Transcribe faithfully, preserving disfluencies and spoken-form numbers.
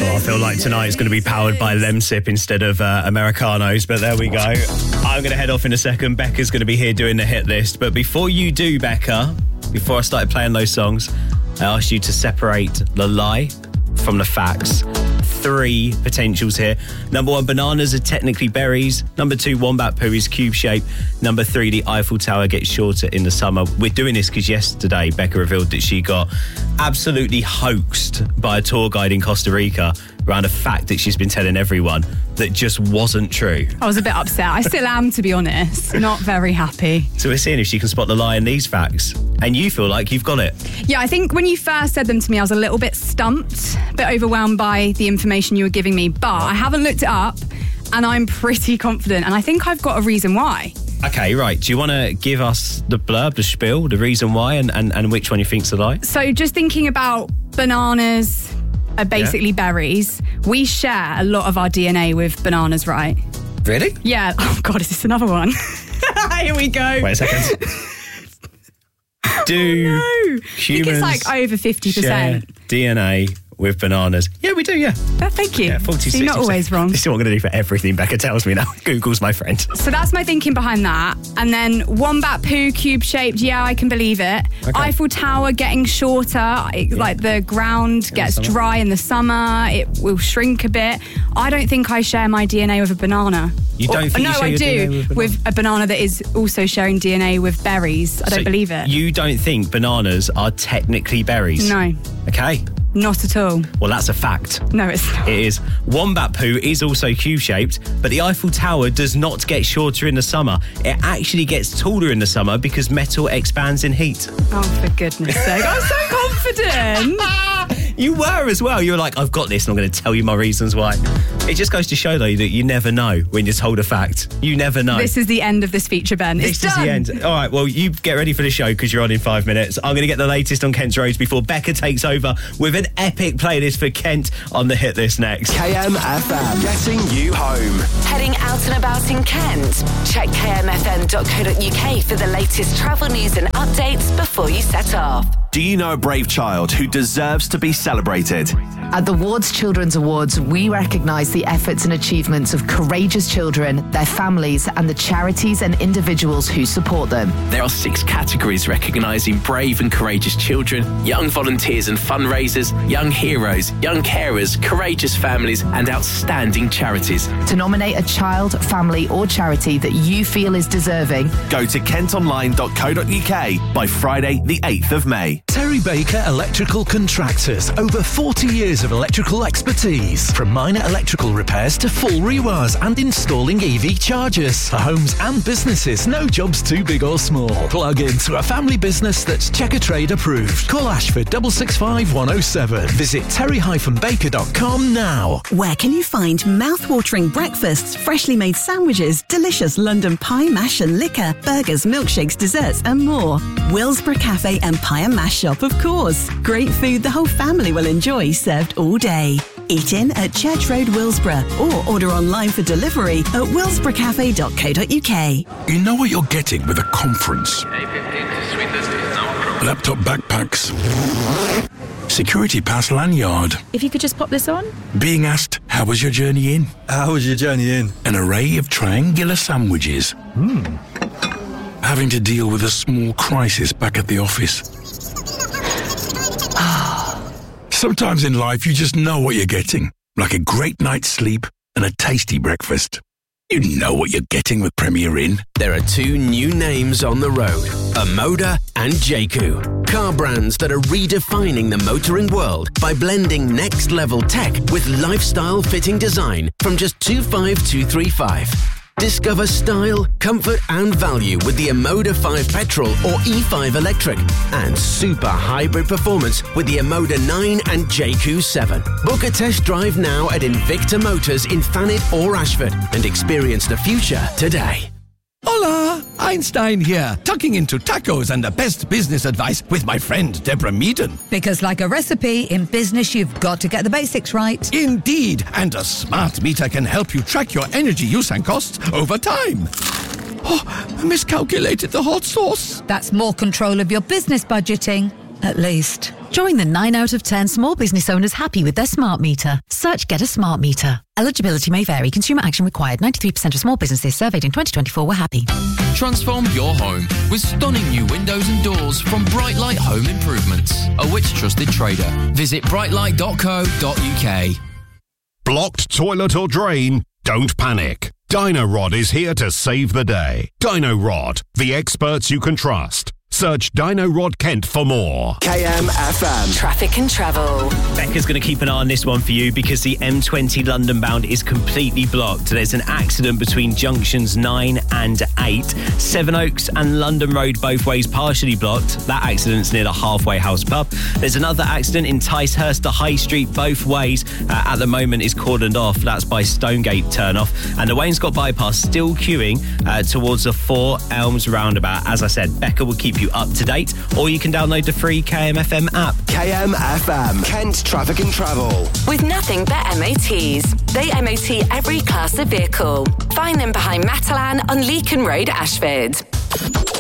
Well, I feel like tonight's going to be powered by Lemsip instead of uh, Americanos, but there we go. I'm going to head off in a second. Becca's going to be here doing the hit list. But before you do, Becca, before I started playing those songs, I asked you to separate the lie from the facts. Three potentials here. Number one, bananas are technically berries. Number two, wombat poo is cube shape. Number three, the Eiffel Tower gets shorter in the summer. We're doing this because yesterday Becca revealed that she got absolutely hoaxed by a tour guide in Costa Rica around a fact that she's been telling everyone that just wasn't true. I was a bit upset. I still am, to be honest. Not very happy. So we're seeing if she can spot the lie in these facts. And you feel like you've got it. Yeah, I think when you first said them to me, I was a little bit stumped, a bit overwhelmed by the information you were giving me. But I haven't looked it up, and I'm pretty confident. And I think I've got a reason why. Okay, right. Do you want to give us the blurb, the spiel, the reason why, and, and, and which one you think's the lie? So just thinking about bananas are basically yeah. berries. We share a lot of our D N A with bananas, right? Really? Yeah. Oh, God, is this another one? Here we go. Wait a second. Do oh, no. humans I think it's like over fifty percent. Share D N A with bananas? Yeah, we do, yeah. Oh, thank you. Yeah, forty, so you're not always wrong. This is what I'm going to do for everything Becca tells me now. Google's my friend. So that's my thinking behind that. And then wombat poo, cube-shaped, yeah, I can believe it. Okay. Eiffel Tower getting shorter, it, yeah. like the ground in gets the dry in the summer, it will shrink a bit. I don't think I share my D N A with a banana. You don't or, think no, you share I your do, D N A with a, with a banana that is also sharing D N A with berries. I don't so believe it. You don't think bananas are technically berries? No. Okay. Not at all. Well, that's a fact. No, it's not. It is. Wombat poo is also cube-shaped, but the Eiffel Tower does not get shorter in the summer. It actually gets taller in the summer because metal expands in heat. Oh, for goodness sake. I'm so confident. You were as well. You were like, I've got this and I'm going to tell you my reasons why. It just goes to show, though, that you never know when you're told a fact. You never know. This is the end of this feature, Ben. It's this done. is the end. All right, well, you get ready for the show because you're on in five minutes. I'm going to get the latest on Kent's Roads before Becca takes over with an epic playlist for Kent on the hit list next. K M F M, getting you home. Heading out and about in Kent? Check k m f m dot co dot u k for the latest travel news and updates before you set off. Do you know a brave child who deserves to be celebrated? At the Wards Children's Awards, we recognise the efforts and achievements of courageous children, their families, and the charities and individuals who support them. There are six categories recognising brave and courageous children, young volunteers and fundraisers, young heroes, young carers, courageous families, and outstanding charities. To nominate a child, family, or charity that you feel is deserving, go to kent online dot co dot u k by Friday, the eighth of May. Terry Baker Electrical Contractors. Over forty years of electrical expertise. From minor electrical repairs to full rewires and installing E V chargers. For homes and businesses, no job's too big or small. Plug into a family business that's Checkatrade approved. Call Ashford six six five one oh seven. Visit terry dash baker dot com now. Where can you find mouth-watering breakfasts, freshly made sandwiches, delicious London pie, mash and liquor, burgers, milkshakes, desserts and more? Willsborough Cafe and Pie and Mash Shop, of course. Great food the whole family will enjoy, served all day. Eat in at Church Road, Willsborough, or order online for delivery at willsborough cafe dot co dot u k. You know what you're getting with a conference. Laptop backpacks. Security pass lanyard. If you could just pop this on. Being asked, how was your journey in? How was your journey in? An array of triangular sandwiches. Hmm. Having to deal with a small crisis back at the office. Sometimes in life, you just know what you're getting. Like a great night's sleep and a tasty breakfast. You know what you're getting with Premier Inn. There are two new names on the road, Omoda and Jayco. Car brands that are redefining the motoring world by blending next-level tech with lifestyle fitting design from just two five two three five. Discover style, comfort and value with the Omoda five Petrol or E five Electric and super hybrid performance with the Omoda nine and Jayco seven. Book a test drive now at Invicta Motors in Thanet or Ashford and experience the future today. Hola! Einstein here, tucking into tacos and the best business advice with my friend Deborah Meaden. Because like a recipe, in business you've got to get the basics right. Indeed, and a smart meter can help you track your energy use and costs over time. Oh, I miscalculated the hot sauce. That's more control of your business budgeting, at least. Join the nine out of ten small business owners happy with their smart meter. Search Get a Smart Meter. Eligibility may vary. Consumer action required. ninety-three percent of small businesses surveyed in twenty twenty-four were happy. Transform your home with stunning new windows and doors from Brightlight Home Improvements, a Which trusted trader. Visit brightlight dot co dot uk. Blocked toilet or drain? Don't panic. Dino-Rod is here to save the day. Dino-Rod, the experts you can trust. Search Dino-Rod Kent for more. K M F M. Traffic and travel. Becca's going to keep an eye on this one for you because the M twenty London bound is completely blocked. There's an accident between junctions nine and eight. Sevenoaks and London Road both ways partially blocked. That accident's near the Halfway House pub. There's another accident in Ticehurst to High Street both ways. Uh, at the moment is cordoned off. That's by Stonegate turnoff. And the Wainscott bypass still queuing uh, towards the Four Elms roundabout. As I said, Becca will keep you up to date, or you can download the free K M F M app. K M F M, Kent Traffic and Travel. With nothing but M O Ts. They M O T every class of vehicle. Find them behind Matalan on Leakin Road, Ashford.